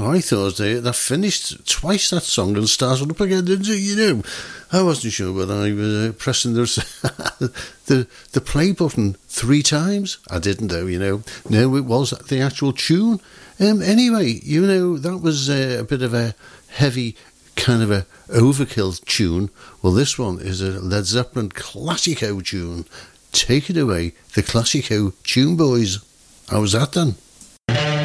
Oh, I thought that finished twice that song and started up again, didn't it? You know, I wasn't sure whether I was pressing the play button 3 times. I didn't though, you know. No, it was the actual tune. Anyway, you know, that was a bit of a heavy kind of a overkill tune. Well, this one is a Led Zeppelin Classico tune. Take it away, the Classico Tune Boys. How was that then?